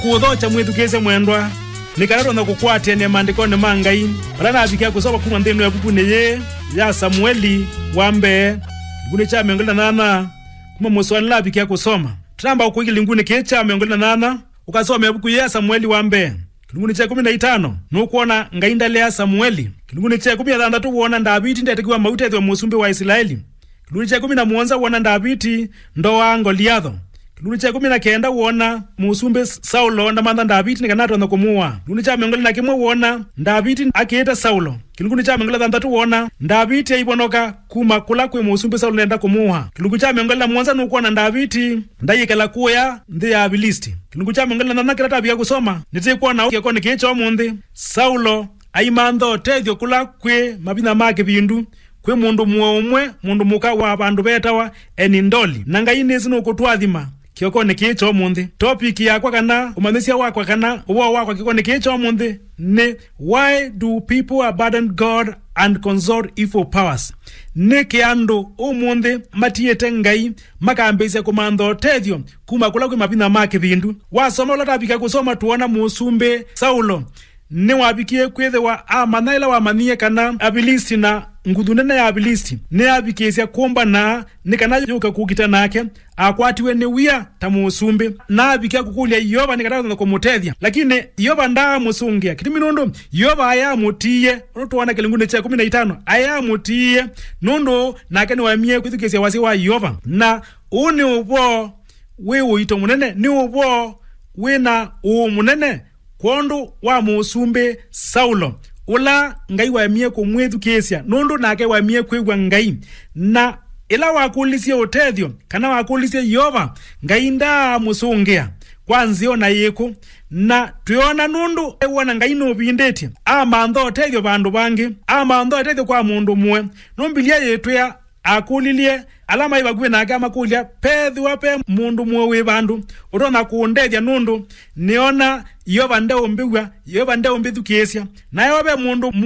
kuthocha mwithukise mwendwa nikarero na kukwate ne mandiko ne mangai rana abikia kusoma kuma ndeno ya bukune ye ya Samueli wambe ngune cha mengolana nana kuma muswani la abikia kusoma tramba ukugili ngune kecha mengolana nana ukasoma ya buku ya Samueli wambe ngune cha 15 nukuona ngainda le Samueli ngune cha 16 uona Davidi ndatekiwa mauta ya musumbi wa Israeli ngune cha 17 uona Davidi ndo wa Goliath Luni cha 19 uona musumbe Saulo ndamanda Davidi nikanato na kumuwa. Luni cha mengole na kimwe uona Davidi akieta Saulo. Kilungu cha mengole na uona Davidi ibonoka kuma kula kwe musumbe Saulo nenda kumuwa. Kilungu cha mengole na mwanza nuko na Davidi ndayikala kuya ndi ya Abilisti. Kilungu cha mengole na nakirata bya kusoma nitikuwa na ukeko nikicho mundi Saulo aimando tethyo kula kwe mabina make bindu kwe mundu muomwe mundu muka wa bandu betawa enindoli nangaine zino kutwathima kioko nikicho mundi topic yakwa kana umanisia wakwa kana uwo wakwa kioko nikicho mundi ne why do people abandon God and consort evil powers ne kiando umundi matiete ngai makambeze kumando tethyo kuma kula kwe mapina make bindu wasoma lotapika kusoma tuona musumbe Saulo ne wabikie kwethe wa amanaila wa manie kana Abilisti na ngudunene ya Abilisti ne abikesia komba na nikanaje ukakukita nake akwatiwe ne wia tamusumbe na abikia kukulia Yoba nikataza kumutethia lakini Yoba nda musungia kitiminundo Yoba aya mutiye tuona kilingune cha 15 aya mutiye nundo nakeni wamie kwithikesia wasi wa Yoba na uni ubo we uito munene ni ubo we na munene kondo wa musumbe Saulo ula ngai wa mie kumwethukesia nondo nake wa mie kwegwa ngai na ila wakulisia utethyo kana wakulisia Yoba ngai nda musungea kwanzio na yeko na tuona nundu ewana ngai no bindeti amantho utethyo bandu bangi amantho utethyo kwa mundu mwe nombilia yetu ya akulilie alama ibagwe na kama kulia pedhi wape mundu mwe bandu urona kuondethya nundu niona Yoba ndeo mbigwa Yoba ndeo mbithukesia na yobe mundu